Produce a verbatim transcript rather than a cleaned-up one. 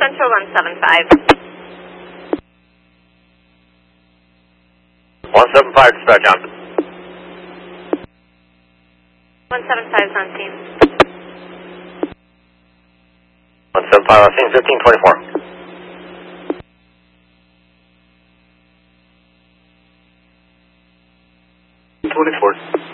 Central one seven five. one seven five, dispatch on. one seven five is on scene. one seven five on scene, fifteen twenty-four. twenty-four.